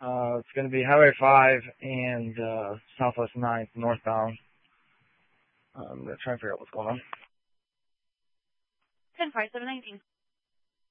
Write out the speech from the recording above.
It's going to be Highway 5 and Southwest 9th northbound. I'm going to try and figure out what's going on. 10-5, 719.